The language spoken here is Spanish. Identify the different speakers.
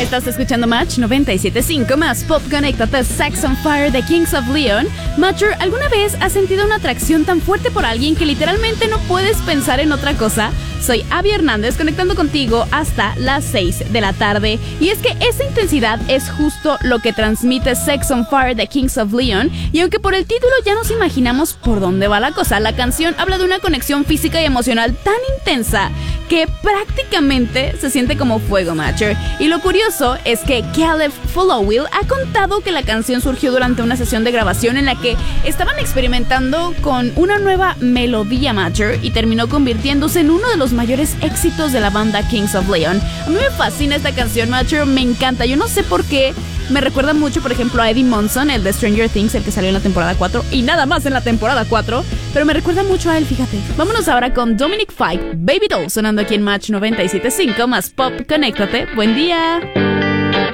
Speaker 1: Estás escuchando Match 97.5 más Pop. Conéctate, Sex on Fire de Kings of Leon. Matcher, ¿alguna vez has sentido una atracción tan fuerte por alguien que literalmente no puedes pensar en otra cosa? Soy Abby Hernández, conectando contigo hasta las 6 de la tarde. Y es que esa intensidad es justo lo que transmite Sex on Fire de Kings of Leon. Y aunque por el título ya nos imaginamos por dónde va la cosa, la canción habla de una conexión física y emocional tan intensa que prácticamente se siente como fuego, Matcher. Y lo curioso es que Caleb Followill ha contado que la canción surgió durante una sesión de grabación en la que estaban experimentando con una nueva melodía, Matcher, y terminó convirtiéndose en uno de los mayores éxitos de la banda Kings of Leon. A mí me fascina esta canción, Matcher, me encanta. Yo no sé por qué me recuerda mucho, por ejemplo, a Eddie Munson, el de Stranger Things, el que salió en la temporada 4, y nada más en la temporada 4, pero me recuerda mucho a él, fíjate. Vámonos ahora con Dominic Fike, Baby Doll, sonando aquí en Match 97.5 más Pop. Conéctate, buen día.